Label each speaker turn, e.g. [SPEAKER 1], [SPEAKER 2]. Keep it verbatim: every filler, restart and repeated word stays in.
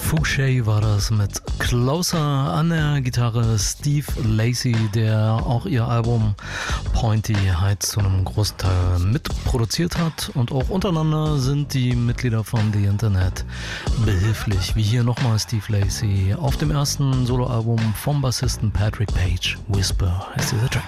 [SPEAKER 1] Fouché war das mit Closer, an der Gitarre Steve Lacy, der auch ihr Album Pointy halt zu einem großen Teil mitproduziert hat, und auch untereinander sind die Mitglieder von The Internet behilflich, wie hier nochmal Steve Lacy auf dem ersten Soloalbum vom Bassisten Patrick Page. Whisper heißt dieser Track.